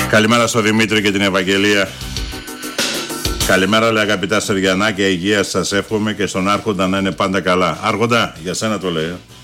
Καλημέρα στο Δημήτρη και την Ευαγγελία. Καλημέρα, λέει, αγαπητά Σεριανάκια, υγεία σας εύχομαι και στον Άρχοντα να είναι πάντα καλά. Άρχοντα, για σένα το λέω.